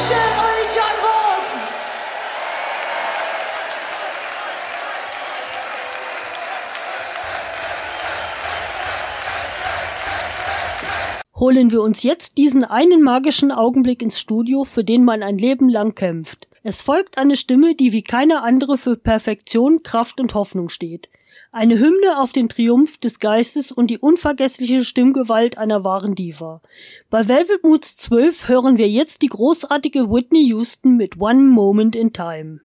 Dankeschön, Olli John Roth. Holen wir uns jetzt diesen einen magischen Augenblick ins Studio, für den man ein Leben lang kämpft. Es folgt eine Stimme, die wie keine andere für Perfektion, Kraft und Hoffnung steht. Eine Hymne auf den Triumph des Geistes und die unvergessliche Stimmgewalt einer wahren Diva. Bei Velvet Moods 12 hören wir jetzt die großartige Whitney Houston mit One Moment in Time.